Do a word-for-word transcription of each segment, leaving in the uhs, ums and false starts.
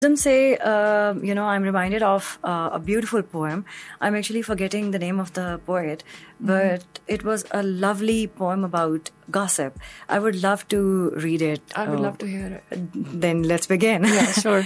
say, uh, you know, I'm reminded of uh, a beautiful poem. I'm actually forgetting the name of the poet, but mm-hmm. it was a lovely poem about gossip. I would love to read it. I would uh, love to hear it. Then let's begin. Yeah, sure.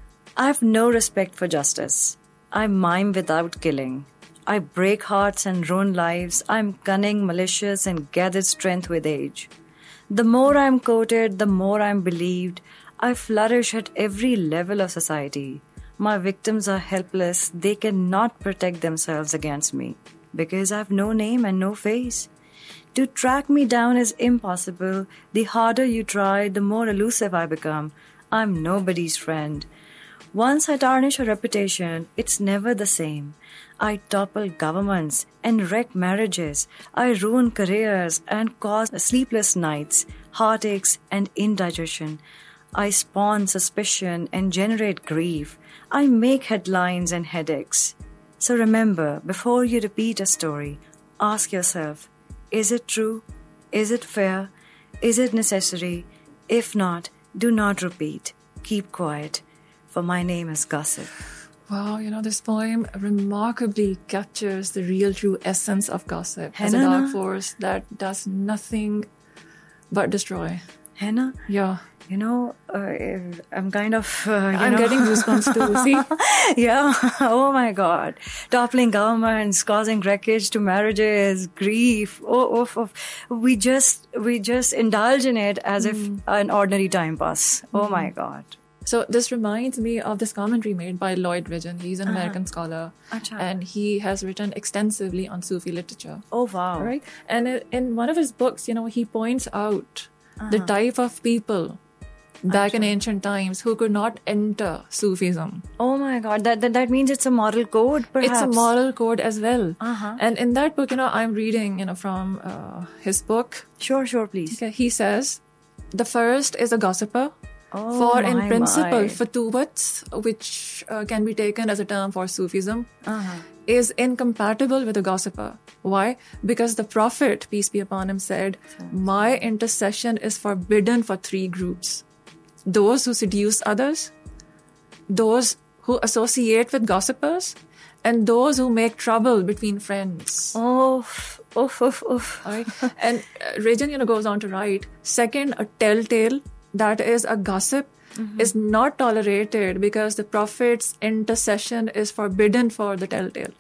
I have no respect for justice. I mime without killing. I break hearts and ruin lives. I'm cunning, malicious, and gather strength with age. The more I'm quoted, the more I'm believed. I flourish at every level of society. My victims are helpless. They cannot protect themselves against me because I have no name and no face. To track me down is impossible. The harder you try, the more elusive I become. I'm nobody's friend. Once I tarnish a reputation, it's never the same. I topple governments and wreck marriages. I ruin careers and cause sleepless nights, heartaches, and indigestion. I spawn suspicion and generate grief. I make headlines and headaches. So remember, before you repeat a story, ask yourself, is it true? Is it fair? Is it necessary? If not, do not repeat. Keep quiet. For my name is Gossip. Wow, you know, this poem remarkably captures the real true essence of gossip as a dark force that does nothing but destroy. Henna? Yeah. You know, uh, I'm kind of... Uh, I'm know. getting goosebumps too, see? Yeah. Oh my God. Toppling governments, causing wreckage to marriages, grief. Oh, oh, oh. We just, we just indulge in it as mm. if an ordinary time pass. Oh mm. my God. So this reminds me of this commentary made by Lloyd Bridgen. He's an uh-huh. American scholar. Achha. And he has written extensively on Sufi literature. Oh, wow. Right? And in one of his books, you know, he points out uh-huh. the type of people back Achha. in ancient times who could not enter Sufism. Oh my God. That, that, that means it's a moral code, perhaps? It's a moral code as well. Uh-huh. And in that book, you know, I'm reading, you know, from uh, his book. Sure, sure, please. Okay, he says, the first is a gossiper. Oh, for my, in principle, my. Futuwat, which uh, can be taken as a term for Sufism, uh-huh. is incompatible with a gossiper. Why? Because the Prophet, peace be upon him, said, my intercession is forbidden for three groups. Those who seduce others, those who associate with gossipers, and those who make trouble between friends. Oh, oof, oof, oof. Right? And uh, Bridgen, you know, goes on to write, second, a telltale, that is a gossip, mm-hmm. is not tolerated because the Prophet's intercession is forbidden for the telltale.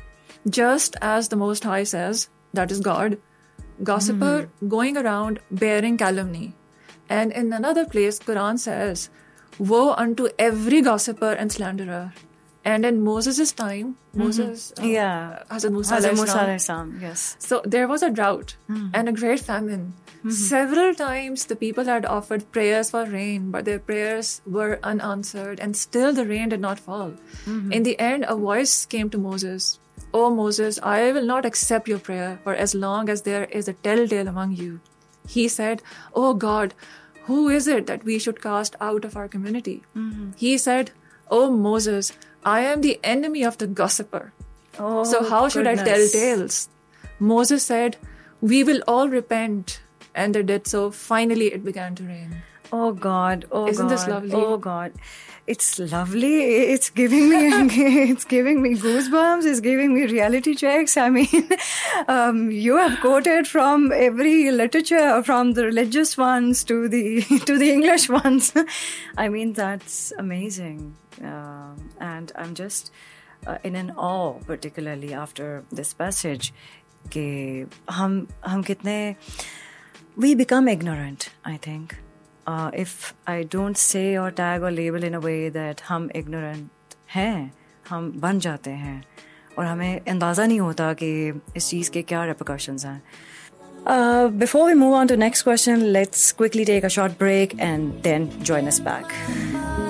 Just as the Most High says, that is God, gossiper mm-hmm. going around bearing calumny. And in another place, Quran says, woe unto every gossiper and slanderer. And in Moses' time, mm-hmm. Moses, uh, yeah, Hazrat Musa Hazrat Musa alayhi salam, yes. So there was a drought mm-hmm. and a great famine. Mm-hmm. Several times the people had offered prayers for rain, but their prayers were unanswered and still the rain did not fall. Mm-hmm. In the end, a voice came to Moses. Oh Moses, I will not accept your prayer for as long as there is a telltale among you. He said, oh God, who is it that we should cast out of our community? Mm-hmm. He said, oh Moses, I am the enemy of the gossiper. Oh, so how should goodness. I tell tales? Moses said, we will all repent. And they did so. Finally, it began to rain. Oh God! Oh Isn't God! this lovely? Oh God! It's lovely. It's giving me, it's giving me goosebumps. It's giving me reality checks. I mean, um, you have quoted from every literature, from the religious ones to the to the English ones. I mean, that's amazing. Uh, and I'm just uh, in an awe, particularly after this passage, कि हम हम कितने we become ignorant, I think. Uh, if I don't say or tag or label in a way that हम ignorant हैं, हम बन जाते हैं और हमें अंदाज़ा नहीं होता कि इस चीज़ के क्या repercussions हैं. Uh, before we move on to next question, let's quickly take a short break and then join us back.